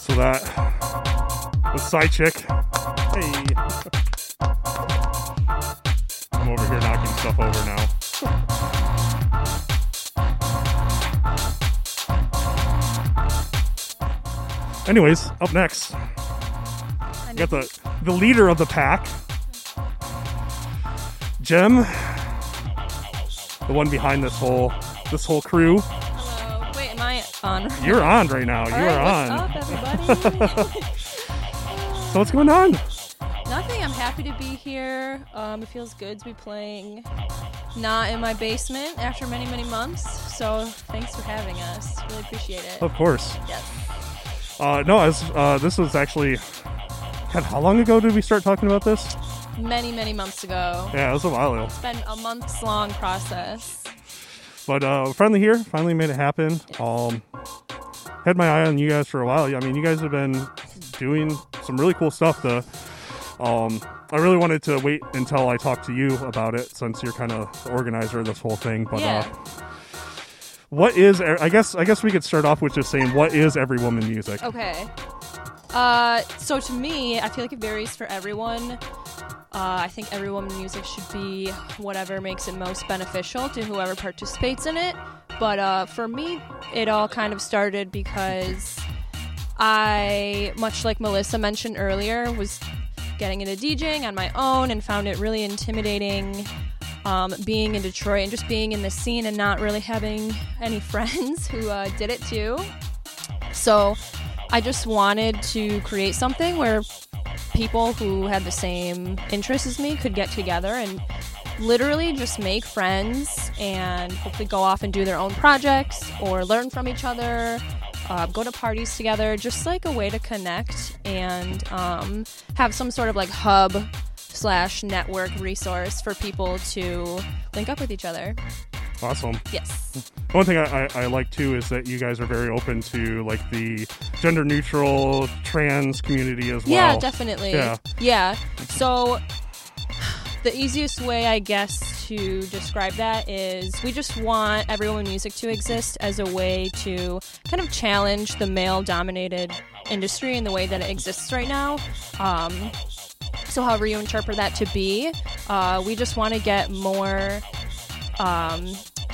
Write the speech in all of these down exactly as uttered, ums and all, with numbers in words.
So that the side chick. Hey. I'm over here knocking stuff over now. Anyways, up next, we got the the leader of the pack, Jem, the one behind this whole this whole crew. Hello. Wait, am I on? You're on right now. All you right, are what's on. up, everybody? So what's going on? Nothing. I'm happy to be here. Um, it feels good to be playing not in my basement after many, many months. So thanks for having us. Really appreciate it. Of course. Yes. Uh, no, as uh, this was actually. God, how long ago did we start talking about this? Many, many months ago. Yeah, it was a while ago. It's been a months long process. But uh, we're finally here. Finally made it happen. Um, had my eye on you guys for a while. I mean, you guys have been doing some really cool stuff. To, um, I really wanted to wait until I talked to you about it, since you're kind of the organizer of this whole thing. But yeah. uh, what is? I guess I guess we could start off with just saying, what is Every Woman Music? Okay. Uh, so to me, I feel like it varies for everyone. Uh, I think Every Woman Music should be whatever makes it most beneficial to whoever participates in it. But uh, for me, it all kind of started because I, much like Melissa mentioned earlier, was getting into DJing on my own and found it really intimidating um, being in Detroit and just being in the scene and not really having any friends who uh, did it too. So I just wanted to create something where people who had the same interests as me could get together and literally just make friends and hopefully go off and do their own projects or learn from each other, uh, go to parties together, just like a way to connect and um, have some sort of like hub slash network resource for people to link up with each other. Awesome. Yes. One thing I, I, I like too is that you guys are very open to like the gender neutral trans community as well. Yeah, definitely. Yeah. Yeah. So the easiest way, I guess, to describe that is we just want Every Woman Music to exist as a way to kind of challenge the male-dominated industry in the way that it exists right now. Um, so however you interpret that to be, uh, we just want to get more um,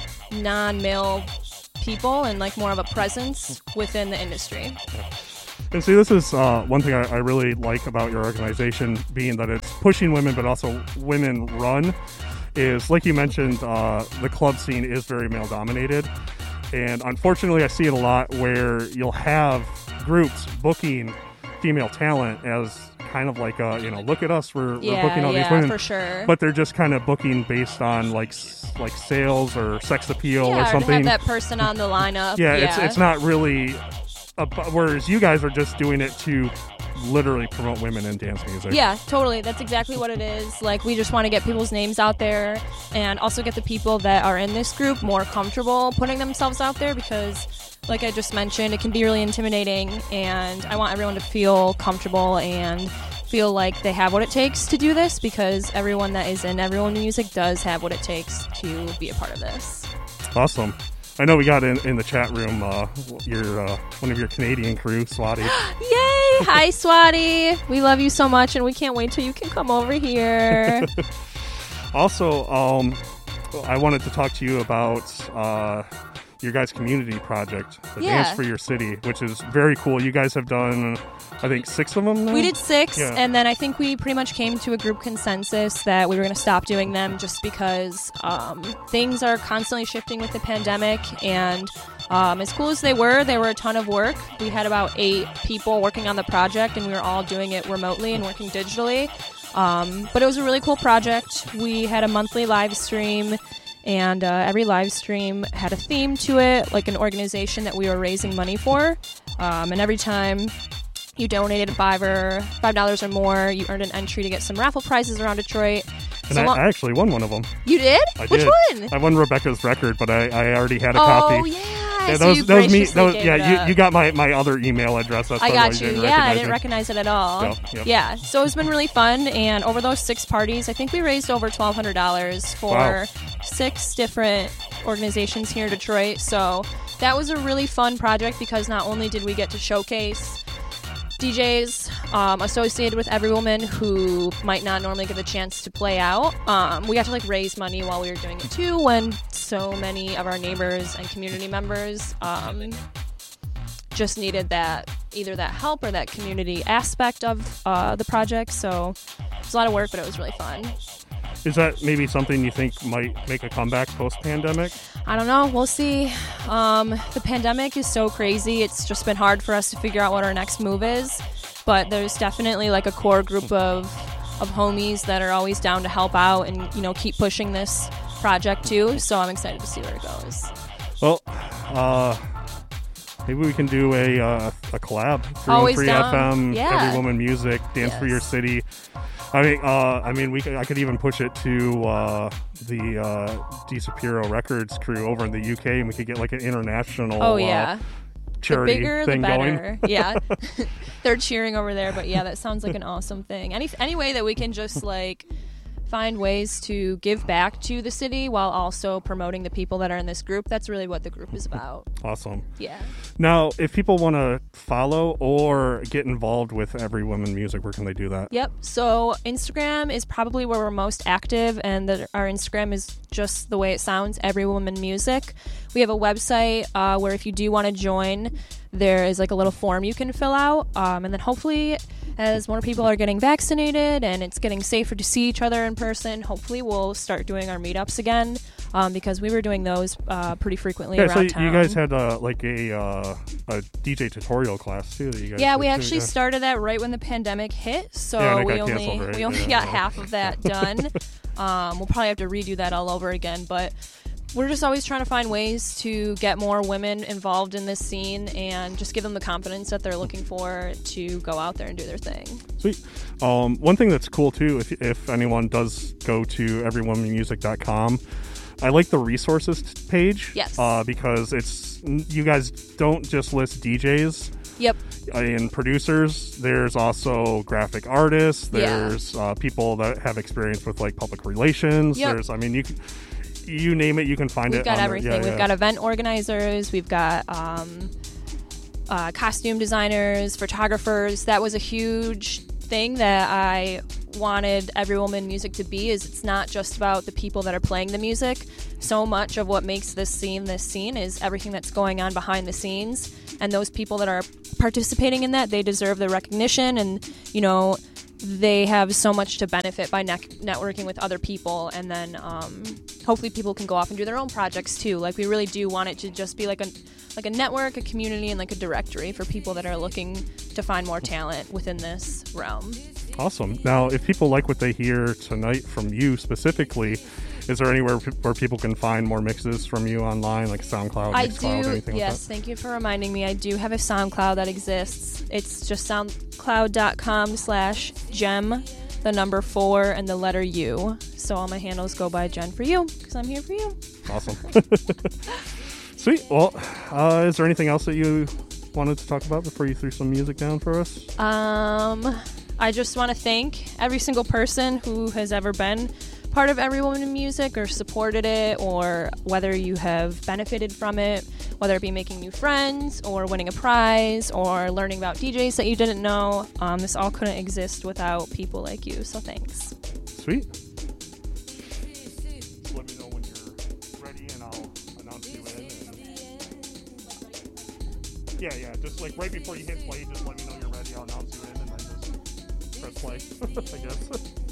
non-male people and like more of a presence within the industry. And see, this is uh, one thing I, I really like about your organization, being that it's pushing women, but also women run, is like you mentioned, uh, the club scene is very male dominated. And unfortunately, I see it a lot where you'll have groups booking female talent as kind of like, a, you know, look at us, we're, Yeah, we're booking all yeah, these women. for sure. But they're just kind of booking based on like like sales or sex appeal yeah, or something. Or to have that person on the lineup. yeah, yeah, it's it's not really. A, whereas you guys are just doing it to literally promote women in dance music. Yeah, totally. That's exactly what it is. Like, we just want to get people's names out there and also get the people that are in this group more comfortable putting themselves out there because, like I just mentioned, it can be really intimidating, and I want everyone to feel comfortable and feel like they have what it takes to do this because everyone that is in Every Woman Music does have what it takes to be a part of this. Awesome. I know we got in, in the chat room uh, your uh, one of your Canadian crew, Swati. Yay! Hi, Swati. We love you so much, and we can't wait till you can come over here. Also, um, I wanted to talk to you about uh, your guys' community project, the Yeah. Dance for Your City, which is very cool. You guys have done, I think, six of them now? We did six, Yeah. and then I think we pretty much came to a group consensus that we were going to stop doing them just because um, things are constantly shifting with the pandemic, and um, as cool as they were, they were a ton of work. We had about eight people working on the project, and we were all doing it remotely and working digitally. Um, but it was a really cool project. We had a monthly live stream, and uh, every live stream had a theme to it, like an organization that we were raising money for. Um, and every time you donated five or five dollars or more, you earned an entry to get some raffle prizes around Detroit. And So I, lo- I actually won one of them. you did? I Which did. one? I won Rebecca's record, but I, I already had a oh copy. yeah, Yeah, so that was, you that was me. graciously That was, gave it yeah, up. you, you got my, my other email address. That's I probably got why you. didn't Yeah, I recognize didn't it. recognize it at all. So, yep. Yeah, so it's been really fun, and over those six parties, I think we raised over twelve hundred dollars for Wow. six different organizations here in Detroit. So that was a really fun project because not only did we get to showcase D Js um, associated with Every Woman who might not normally get the chance to play out. Um, we got to like raise money while we were doing it too, when so many of our neighbors and community members um, just needed that either that help or that community aspect of uh, the project. So it was a lot of work, but it was really fun. Is that maybe something you think might make a comeback post-pandemic? I don't know. We'll see. Um, the pandemic is so crazy. It's just been hard for us to figure out what our next move is. But there's definitely like a core group of of homies that are always down to help out and, you know, keep pushing this project too. So I'm excited to see where it goes. Well, uh, maybe we can do a uh, a collab. Always three down. F M, Yeah. Every Woman Music, Dance Yes. for Your City. I mean, uh, I mean, we could, I could even push it to uh, the uh, DiSapiro Records crew over in the U K, and we could get like an international Oh, yeah. uh, charity the bigger, thing the better. going. Yeah. They're cheering over there, but yeah, that sounds like an awesome thing. Any any way that we can just like find ways to give back to the city while also promoting the people that are in this group, that's really what the group is about. Awesome. Yeah. Now, if people want to follow or get involved with Every Woman Music, where can they do that? Yep. So Instagram is probably where we're most active, and the, our Instagram is just the way it sounds, Every Woman Music. We have a website uh, where if you do want to join, there is like a little form you can fill out, um, and then hopefully as more people are getting vaccinated and it's getting safer to see each other in person, hopefully we'll start doing our meetups again, um, because we were doing those uh, pretty frequently Yeah, around so y- town. you guys had uh, like a uh, a D J tutorial class too that you guys Yeah, did we too, actually yeah. started that right when the pandemic hit, so Yeah, and it we got only canceled, right? we only Yeah, got yeah. half of that done. um, we'll probably have to redo that all over again, but we're just always trying to find ways to get more women involved in this scene and just give them the confidence that they're looking for to go out there and do their thing. Sweet. Um, one thing that's cool too, if if anyone does go to every woman music dot com, I like the resources page. Yes. Uh, because it's you guys don't just list D Js Yep. and producers. There's also graphic artists. Yeah. There's uh, people that have experience with like public relations. Yep. There's, I mean, you can, you name it, you can find We've it. got on there. everything. Yeah, We've yeah. got event organizers. We've got um, uh, costume designers, photographers. That was a huge thing that I wanted Every Woman Music to be. Is it's not just about the people that are playing the music. So much of what makes this scene this scene is everything that's going on behind the scenes. And those people that are participating in that, they deserve the recognition, and you know, they have so much to benefit by ne- networking with other people, and then um, hopefully people can go off and do their own projects too. Like, we really do want it to just be like a like a network, a community, and like a directory for people that are looking to find more talent within this realm. Awesome. Now, if people like what they hear tonight from you specifically, is there anywhere pe- where people can find more mixes from you online, like SoundCloud, I Mixcloud, do, anything yes, like that? thank you for reminding me. I do have a SoundCloud that exists. It's just soundcloud.com slash gem, the number four, and the letter U. So all my handles go by Jen for you, because I'm here for you. Awesome. Sweet. Well, uh, is there anything else that you wanted to talk about before you threw some music down for us? Um, I just want to thank every single person who has ever been part of Every Woman in Music or supported it, or whether you have benefited from it, whether it be making new friends or winning a prize or learning about D Js that you didn't know. Um, this all couldn't exist without people like you, so thanks. Sweet. Just let me know when you're ready and I'll announce you in. And... Yeah, yeah. Just like right before you hit play, just let me know you're ready. I'll announce you in and then just press play, I guess.